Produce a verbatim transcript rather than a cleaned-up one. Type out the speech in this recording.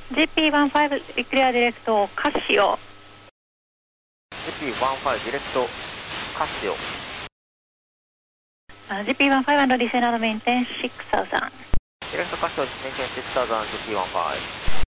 ジーピーじゅうご Clear Direct カシオ。 ジーピーじゅうご Direct カシオ。 ジーピーじゅうご and descend at maintain six thousand。 Direct カシオ、maintain six thousand ジーピーじゅうご。